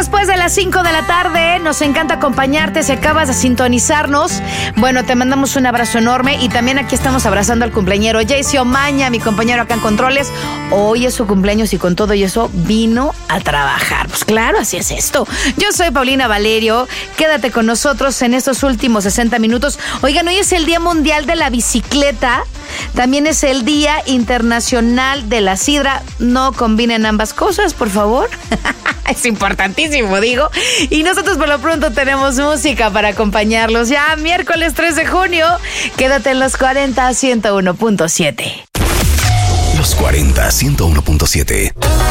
después de las 5 de la tarde. Nos encanta acompañarte. Si acabas de sintonizarnos, bueno, te mandamos un abrazo enorme. Y también aquí estamos abrazando al cumpleañero Jaycee Omaña, mi compañero acá en Controles. Hoy es su cumpleaños y con todo y eso vino a trabajar. Pues claro, así es esto. Yo soy Paulina Valerio. Quédate con nosotros en estos últimos 60 minutos. Oigan, hoy es el Día Mundial de la Bicicleta. También es el Día Internacional de la Sidra. No combinen ambas cosas, por favor. Es importantísimo, digo. Y nosotros por lo pronto tenemos música para acompañarlos. Ya miércoles 3 de junio. Quédate en los 40 101.7. Los 40 101.7.